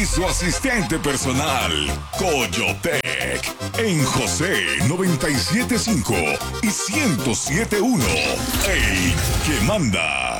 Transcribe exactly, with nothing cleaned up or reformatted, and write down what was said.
y su asistente personal, Coyotec, en José noventa y siete punto cinco y ciento siete punto uno. ¡Ey, que manda!